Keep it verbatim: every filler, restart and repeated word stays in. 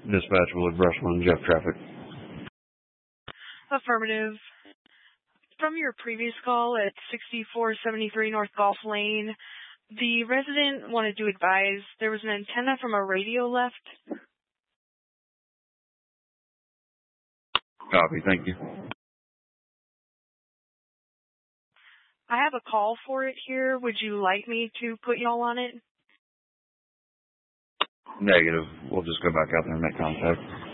Dispatch Willard Brushland, Jeff traffic. Affirmative. From your previous call at sixty-four seventy-three North Golf Lane, the resident wanted to advise there was an antenna from a radio left. Copy, thank you. I have a call for it here. Would you like me to put y'all on it? Negative. We'll just go back out there and make contact.